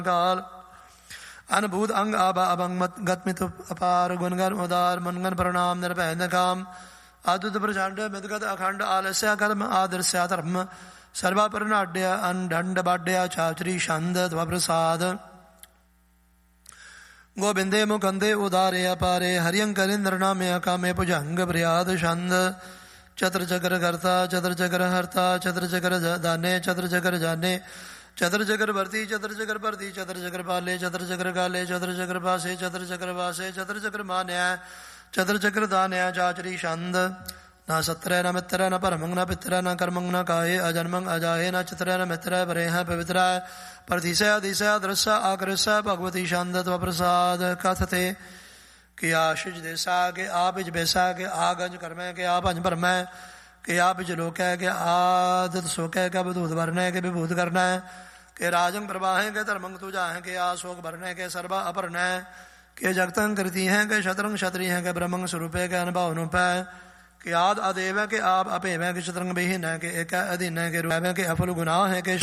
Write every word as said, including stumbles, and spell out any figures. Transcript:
काल अनुभूत अंग आबा अभंग मत गतमित अपार गुणगन उदार मनगन प्रणाम निरभय काम अद्भुत प्रचंड मिदगत अखंड आलस्य कर्म आदर्श्य धर्म सर्वा परनाड्य अनडंड बाड्य चाचरी छंद ध्व प्रसाद गोविंदे मुकंदे उदारे अपारे हरियंकरिंद्र नामे कामे भुजंग प्रियाद छंद चतर चक्र करता चतर चक्र हरता चतर चक्र दाने चतर चक्र जाने चतर चक्र भरती चतर चक्र भरती चतर चक्र पाले चतर चक्र काले चतर चक्र पासे चतर चक्र वासे चतर चक्र मान्या चतर चक्र दान्या चाचरी छंद न सत्र न मित्र न परमंग न पित्र न कर्मंग न काये अजन्मंग अजाये न चित्र न मित्र परे है पवित्र प्रतिशय अधिशय दृश्य आकृष्य भगवती छंद व प्रसाद कथते कि आशिष देसा के आप इज बेसा के आगंज कर्म के आप अंज भरम कि आप इज लोक है कि आदत शोक है कि विभूत भरना है कि विभूत करना है कि राजंग प्रवाह है कि धर्मंग तुझा है कि आशोक भरना है कि सर्वा अपर्ण है कि जगतंग कृति है कि शतरंग क्षत्रि है कि ब्रह्मंग स्वरूप है कि अनुभव अनुप है कि आद अदेव है कि आप अपेव है कि शतरंग विहीन है कि एक अधीन है कि रूप है कि अफल गुनाह है कि